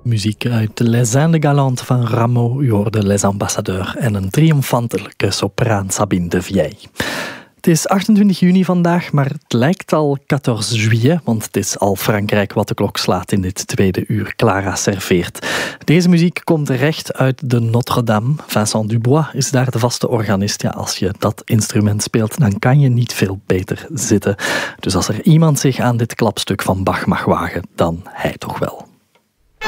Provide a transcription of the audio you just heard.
muziek uit Les Indes Galantes van Rameau. U hoorde Les Ambassadeurs en een triomfantelijke sopraan Sabine de Vieille. Het is 28 juni vandaag, maar het lijkt al 14 juillet, want het is al Frankrijk wat de klok slaat in dit tweede uur. Clara serveert. Deze muziek komt recht uit de Notre-Dame. Vincent Dubois is daar de vaste organist. Ja, als je dat instrument speelt, dan kan je niet veel beter zitten. Dus als er iemand zich aan dit klapstuk van Bach mag wagen, dan hij toch wel.